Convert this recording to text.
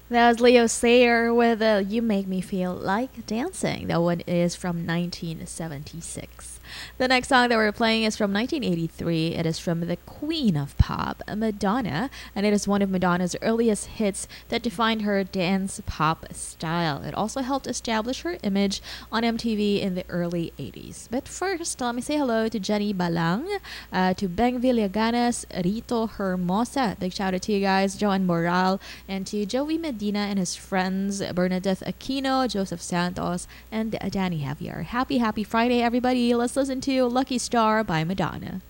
That was Leo Sayer with You Make Me Feel Like Dancing. That one is from 1976. The next song that we're playing is from 1983. It is from the Queen of Pop, Madonna, and it is one of Madonna's earliest hits that defined her dance pop style. It also helped establish her image on MTV in the early 80s. But first, let me say hello to Jenny Balang, to Beng Villaganas, Rito Hermosa. Big shout out to you guys, Joan Moral, and to Joey Medina and his friends, Bernadette Aquino, Joseph Santos, and Danny Javier. Happy Friday, everybody. Let's listen to Lucky Star by Madonna.